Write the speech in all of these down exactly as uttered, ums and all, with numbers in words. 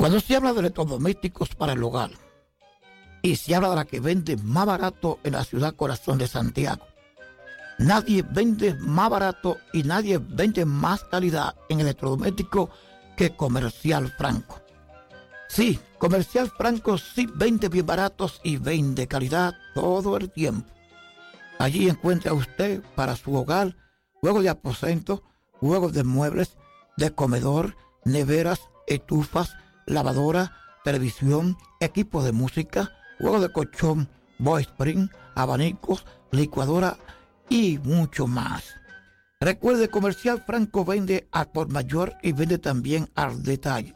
Cuando se habla de electrodomésticos para el hogar y se habla de la que vende más barato en la ciudad corazón de Santiago, nadie vende más barato y nadie vende más calidad en electrodoméstico que Comercial Franco. Sí, Comercial Franco sí vende bien baratos y vende calidad todo el tiempo. Allí encuentra usted para su hogar juegos de aposento, juegos de muebles, de comedor, neveras, estufas, lavadora, televisión, equipos de música, juegos de colchón, box spring, abanicos, licuadora y mucho más. Recuerde, Comercial Franco vende al por mayor y vende también al detalle.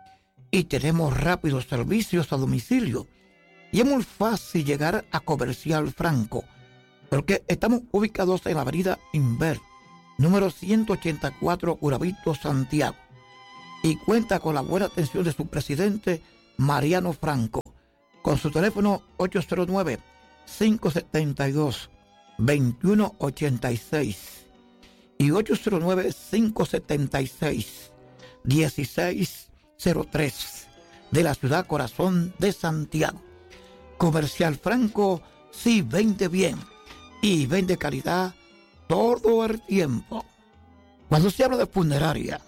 Y tenemos rápidos servicios a domicilio. Y es muy fácil llegar a Comercial Franco, porque estamos ubicados en la avenida Inver, número ciento ochenta y cuatro, Urabito, Santiago. Y cuenta con la buena atención de su presidente, Mariano Franco, con su teléfono ocho cero nueve, cinco siete dos, dos uno ocho seis y ocho cero nueve, cinco siete seis, uno seis cero tres de la ciudad corazón de Santiago. Comercial Franco sí vende bien y vende calidad todo el tiempo. Cuando se habla de funeraria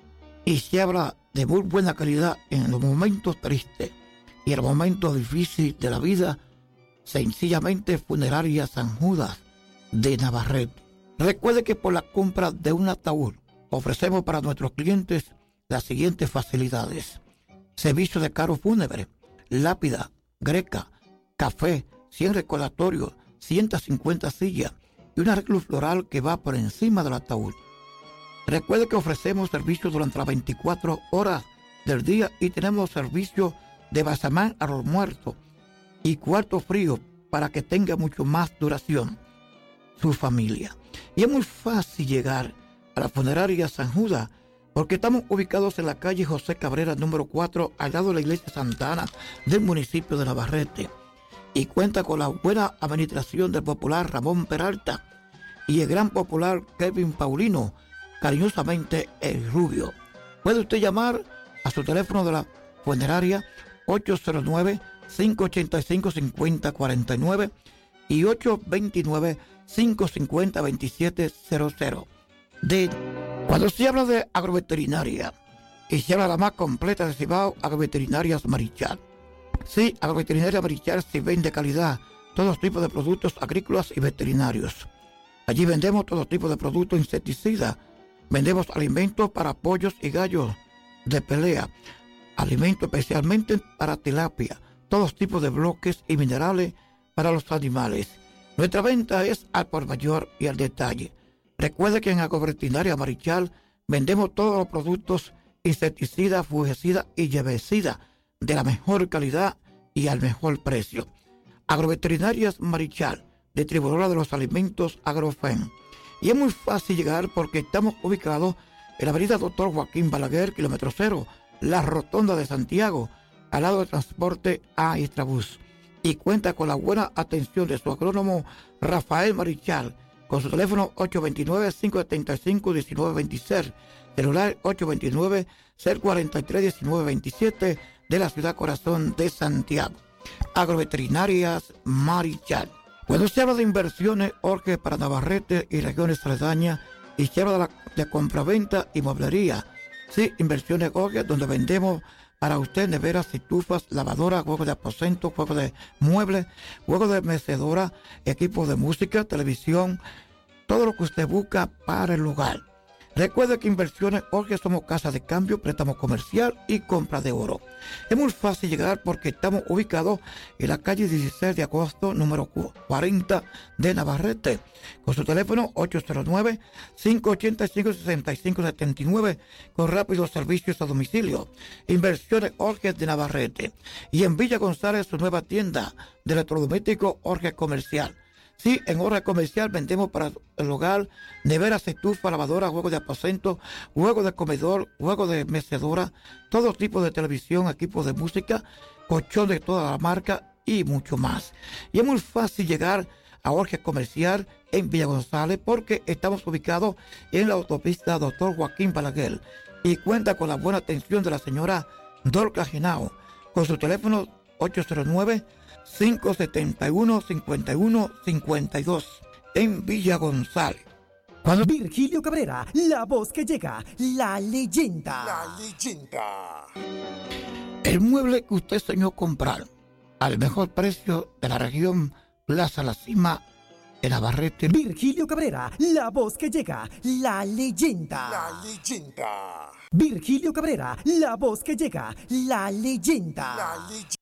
y se habla de muy buena calidad en los momentos tristes y en los momentos difíciles de la vida, sencillamente Funeraria San Judas de Navarrete. Recuerde que por la compra de un ataúd ofrecemos para nuestros clientes las siguientes facilidades: servicio de carro fúnebre, lápida, greca, café, cien recordatorios, ciento cincuenta sillas y un arreglo floral que va por encima del ataúd. Recuerde que ofrecemos servicios durante las veinticuatro horas del día y tenemos servicio de basamán a los muertos y cuarto frío para que tenga mucho más duración su familia. Y es muy fácil llegar a la Funeraria San Judas porque estamos ubicados en la calle José Cabrera número cuatro, al lado de la iglesia Santa Ana del municipio de Navarrete, y cuenta con la buena administración del popular Ramón Peralta y el gran popular Kevin Paulino, cariñosamente el Rubio. Puede usted llamar a su teléfono de la funeraria ocho cero nueve, cinco ocho cinco, cinco cero cuatro nueve y ocho dos nueve, cinco cinco cero, dos siete cero cero. De, cuando se habla de agroveterinaria y se habla de la más completa de Cibao, Agroveterinarias Marichal. Sí, Agroveterinaria Marichal sí vende calidad, todos tipos de productos agrícolas y veterinarios. Allí vendemos todo tipo de productos insecticidas. Vendemos alimentos para pollos y gallos de pelea, alimentos especialmente para tilapia, todos tipos de bloques y minerales para los animales. Nuestra venta es al por mayor y al detalle. Recuerde que en Agroveterinaria Marichal vendemos todos los productos insecticidas, fungicidas y herbicidas de la mejor calidad y al mejor precio. Agroveterinarias Marichal, distribuidora de los alimentos Agrofen. Y es muy fácil llegar porque estamos ubicados en la avenida Doctor Joaquín Balaguer, kilómetro cero, la Rotonda de Santiago, al lado del transporte a Istrabús. Y cuenta con la buena atención de su agrónomo Rafael Marichal, con su teléfono ocho dos nueve, cinco siete cinco, uno nueve dos seis, celular ocho dos nueve, cero cuatro tres, uno nueve dos siete de la ciudad corazón de Santiago. Agroveterinarias Marichal. Cuando se habla de inversiones, Jorge, para Navarrete y regiones aledañas, y se habla de, la, de compraventa y mueblería. Sí, inversiones, Jorge, donde vendemos para usted neveras, estufas, lavadoras, juegos de aposento, juegos de muebles, juegos de mecedora, equipos de música, televisión, todo lo que usted busca para el hogar. Recuerde que Inversiones Jorge somos casa de cambio, préstamo comercial y compra de oro. Es muy fácil llegar porque estamos ubicados en la calle dieciséis de agosto, número cuarenta de Navarrete, con su teléfono ocho cero nueve, cinco ocho cinco, seis cinco siete nueve, con rápidos servicios a domicilio. Inversiones Jorge de Navarrete. Y en Villa González, su nueva tienda de electrodoméstico Jorge Comercial. Sí, en Jorge Comercial vendemos para el hogar neveras, estufas, lavadoras, juegos de aposento, juegos de comedor, juegos de mecedora, todo tipo de televisión, equipos de música, colchón de toda la marca y mucho más. Y es muy fácil llegar a Jorge Comercial en Villa González porque estamos ubicados en la autopista Doctor Joaquín Balaguer y cuenta con la buena atención de la señora Dorcas Genao, con su teléfono ocho cero nueve, cinco siete uno, cinco uno cinco dos en Villa González. Cuando Virgilio Cabrera, la voz que llega, la leyenda. La leyenda. El mueble que usted soñó comprar al mejor precio de la región Plaza La Cima de Navarrete. Virgilio Cabrera, la voz que llega, la leyenda. La leyenda. Virgilio Cabrera, la voz que llega, la leyenda. La leyenda.